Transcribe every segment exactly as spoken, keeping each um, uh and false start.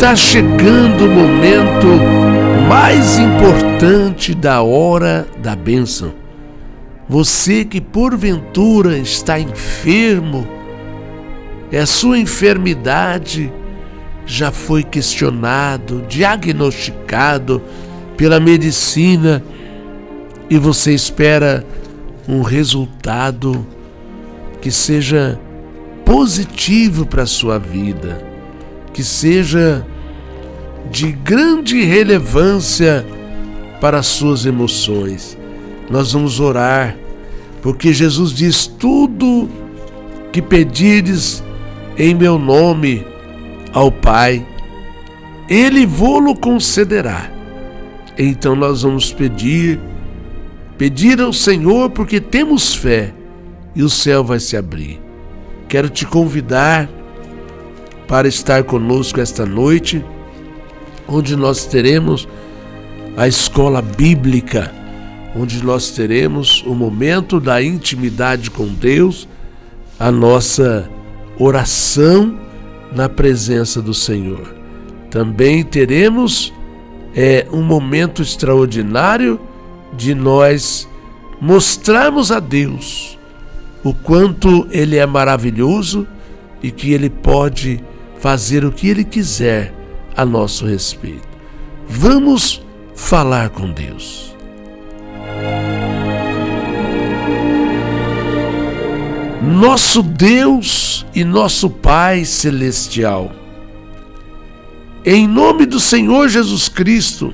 está chegando o momento mais importante da hora da bênção. Você que porventura está enfermo, é a sua enfermidade já foi questionado, diagnosticado pela medicina e você espera um resultado que seja positivo para a sua vida, que seja de grande relevância para as suas emoções. Nós vamos orar, porque Jesus diz: tudo que pedires em meu nome ao Pai, Ele vô-lo concederá. Então nós vamos pedir, pedir ao Senhor, porque temos fé e o céu vai se abrir. Quero te convidar para estar conosco esta noite, onde nós teremos a escola bíblica, onde nós teremos o momento da intimidade com Deus, a nossa oração na presença do Senhor. Também teremos é, um momento extraordinário de nós mostrarmos a Deus o quanto Ele é maravilhoso e que Ele pode fazer o que Ele quiser a nosso respeito. Vamos falar com Deus. Nosso Deus e nosso Pai Celestial, em nome do Senhor Jesus Cristo,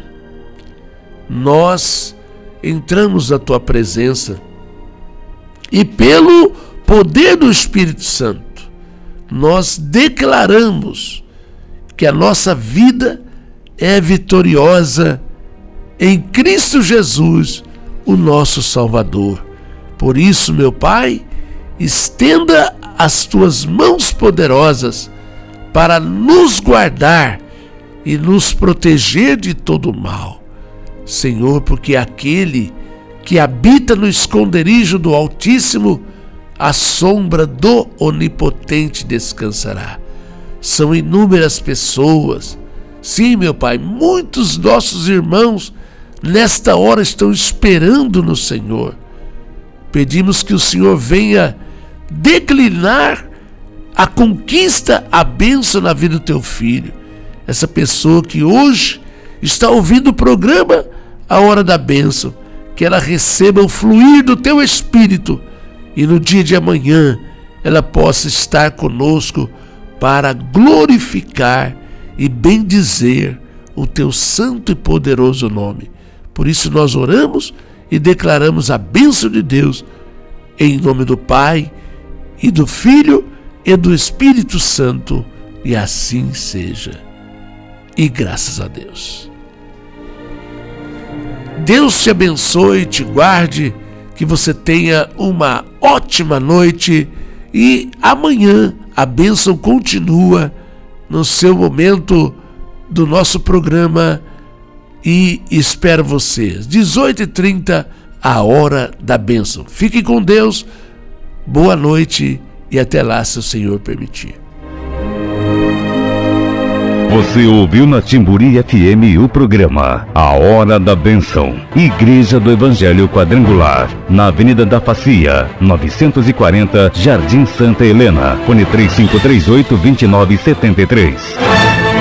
nós entramos na Tua presença e pelo poder do Espírito Santo, nós declaramos que a nossa vida é vitoriosa em Cristo Jesus, o nosso Salvador. Por isso, meu Pai, estenda as Tuas mãos poderosas para nos guardar e nos proteger de todo o mal. Senhor, porque aquele que habita no esconderijo do Altíssimo, a sombra do Onipotente descansará. São inúmeras pessoas, sim, meu Pai, muitos nossos irmãos nesta hora estão esperando no Senhor. Pedimos que o Senhor venha declinar a conquista, a bênção na vida do Teu filho. Essa pessoa que hoje está ouvindo o programa A Hora da Bênção, que ela receba o fluir do Teu Espírito e no dia de amanhã ela possa estar conosco para glorificar e bendizer o Teu santo e poderoso nome. Por isso nós oramos e declaramos a bênção de Deus em nome do Pai e do Filho e do Espírito Santo, e assim seja. E graças a Deus. Deus te abençoe e te guarde, que você tenha uma ótima noite e amanhã a bênção continua no seu momento do nosso programa e espero vocês. dezoito e trinta, a Hora da Bênção. Fique com Deus, boa noite e até lá, se o Senhor permitir. Você ouviu na Timburi F M o programa A Hora da Bênção, Igreja do Evangelho Quadrangular, na Avenida da Facia, novecentos e quarenta, Jardim Santa Helena, fone três cinco três oito, dois nove sete três.